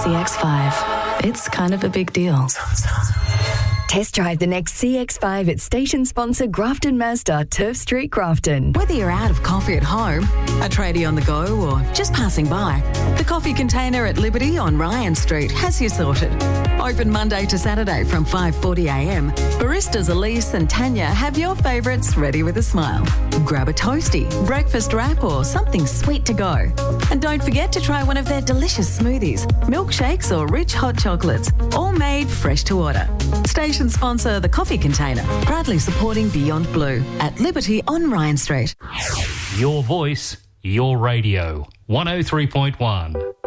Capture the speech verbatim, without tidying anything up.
C X five. It's kind of a big deal. Test drive the next C X five at station sponsor Grafton Mazda, Turf Street, Grafton. Whether you're out of coffee at home, a tradie on the go, or just passing by, the coffee container at Liberty on Ryan Street has you sorted. Open Monday to Saturday from five forty a m. Baristas Elise and Tanya have your favourites ready with a smile. Grab a toasty, breakfast wrap, or something sweet to go. And don't forget to try one of their delicious smoothies, milkshakes, or rich hot chocolates, all made fresh to order. Station sponsor The Coffee Container, proudly supporting Beyond Blue at Liberty on Ryan Street. Your voice, your radio. one oh three point one.